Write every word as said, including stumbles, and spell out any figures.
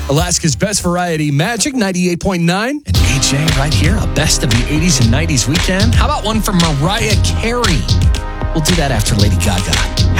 Alaska's Best Variety, Magic ninety-eight point nine. And A J right here, a best of the eighties and nineties weekend. How about one from Mariah Carey? We'll do that after Lady Gaga.